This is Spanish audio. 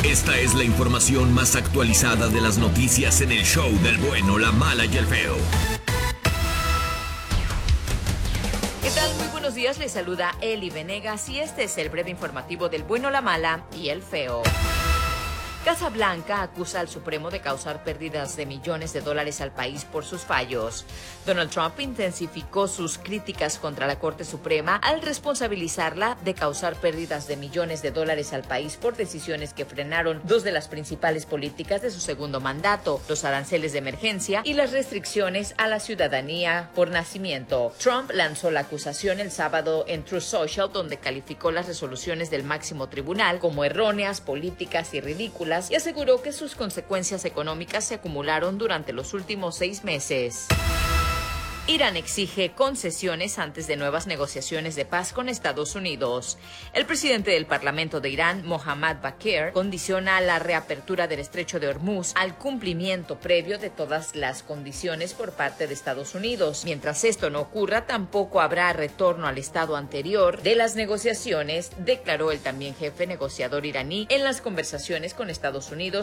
Esta es la información más actualizada de las noticias en el show del bueno, la mala y el feo. ¿Qué tal? Muy buenos días, les saluda Eli Venegas y este es el breve informativo del bueno, la mala y el feo. Casa Blanca acusa al Supremo de causar pérdidas de millones de dólares al país por sus fallos. Donald Trump intensificó sus críticas contra la Corte Suprema al responsabilizarla de causar pérdidas de millones de dólares al país por decisiones que frenaron dos de las principales políticas de su segundo mandato, los aranceles de emergencia y las restricciones a la ciudadanía por nacimiento. Trump lanzó la acusación el sábado en Truth Social, donde calificó las resoluciones del máximo tribunal como erróneas, políticas y ridículas, y aseguró que sus consecuencias económicas se acumularon durante los últimos 6 meses. Irán exige concesiones antes de nuevas negociaciones de paz con Estados Unidos. El presidente del Parlamento de Irán, Mohammad Bakir, condiciona la reapertura del estrecho de Hormuz al cumplimiento previo de todas las condiciones por parte de Estados Unidos. Mientras esto no ocurra, tampoco habrá retorno al estado anterior de las negociaciones, declaró el también jefe negociador iraní en las conversaciones con Estados Unidos